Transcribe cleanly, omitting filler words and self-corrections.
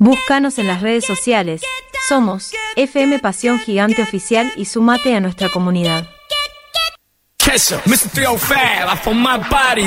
Búscanos en las redes sociales. Somos FM Pasión Gigante Oficial y sumate a nuestra comunidad.